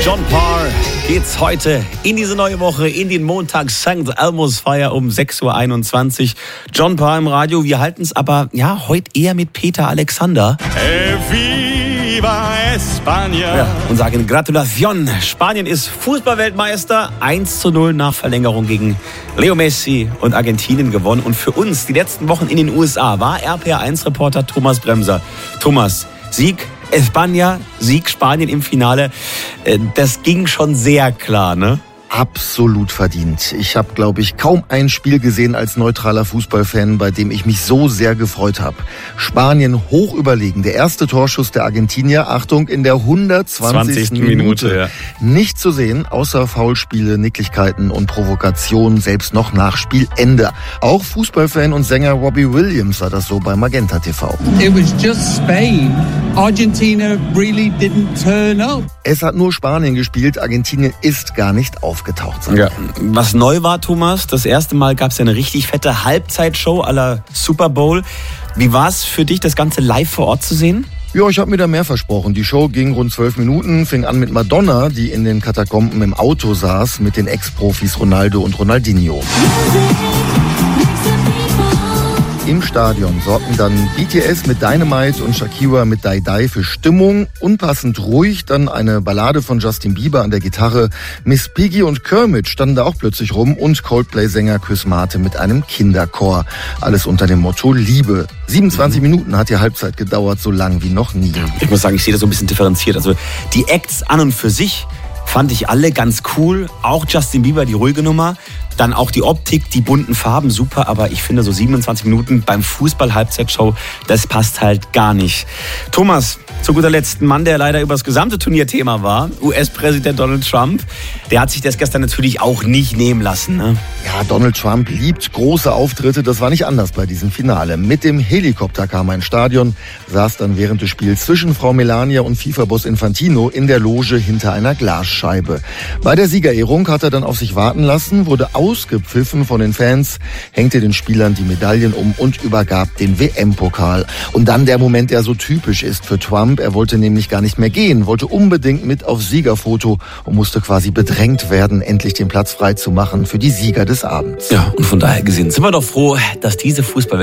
John Parr geht's heute in diese neue Woche, in den Montag St. Elmo's Feier um 6.21 Uhr. John Parr im Radio, wir halten es aber heute eher mit Peter Alexander. Viva España. Ja, und sagen Gratulation. Spanien ist Fußballweltmeister. 1:0 nach Verlängerung gegen Leo Messi und Argentinien gewonnen. Und für uns die letzten Wochen in den USA war RPR1-Reporter Thomas Bremser. Thomas, Sieg España, Sieg Spanien im Finale. Das ging schon sehr klar, ne? Absolut verdient. Ich habe, glaube ich, kaum ein Spiel gesehen als neutraler Fußballfan, bei dem ich mich so sehr gefreut habe. Spanien hoch überlegen. Der erste Torschuss der Argentinier, Achtung, in der 120. Minute. Ja. Nicht zu sehen, außer Foulspiele, Nicklichkeiten und Provokationen, selbst noch nach Spielende. Auch Fußballfan und Sänger Robbie Williams sah das so bei Magenta TV. It was just Spain. Argentina really didn't turn up. Es hat nur Spanien gespielt, Argentinien ist gar nicht aufgetaucht. Ja. Was neu war, Thomas, das erste Mal gab es ja eine richtig fette Halbzeitshow à la Super Bowl. Wie war es für dich, das Ganze live vor Ort zu sehen? Ja, ich habe mir da mehr versprochen. Die Show ging rund 12 Minuten, fing an mit Madonna, die in den Katakomben im Auto saß, mit den Ex-Profis Ronaldo und Ronaldinho. Im Stadion sorgten dann BTS mit Dynamite und Shakira mit Die Die für Stimmung. Unpassend ruhig dann eine Ballade von Justin Bieber an der Gitarre. Miss Piggy und Kermit standen da auch plötzlich rum und Coldplay-Sänger Chris Martin mit einem Kinderchor. Alles unter dem Motto Liebe. 27 Minuten hat die Halbzeit gedauert, so lang wie noch nie. Ich muss sagen, ich sehe das so ein bisschen differenziert. Also die Acts an und für sich fand ich alle ganz cool. Auch Justin Bieber, die ruhige Nummer. Dann auch die Optik, die bunten Farben, super. Aber ich finde, so 27 Minuten beim Fußball-Halbzeitshow, das passt halt gar nicht. Thomas, zu guter Letzt, ein Mann, der leider über das gesamte Turnierthema war, US-Präsident Donald Trump, der hat sich das gestern natürlich auch nicht nehmen lassen. Ne? Ja, Donald Trump liebt große Auftritte. Das war nicht anders bei diesem Finale. Mit dem Helikopter kam er ins Stadion, saß dann während des Spiels zwischen Frau Melania und FIFA-Boss Infantino in der Loge hinter einer Glasscheibe. Bei der Siegerehrung hat er dann auf sich warten lassen, wurde ausgepfiffen von den Fans, hängte den Spielern die Medaillen um und übergab den WM-Pokal. Und dann der Moment, der so typisch ist für Trump. Er wollte nämlich gar nicht mehr gehen, wollte unbedingt mit aufs Siegerfoto und musste quasi bedrängt werden, endlich den Platz frei zu machen für die Sieger des Abends. Ja, und von daher gesehen sind wir doch froh, dass diese Fußballwelt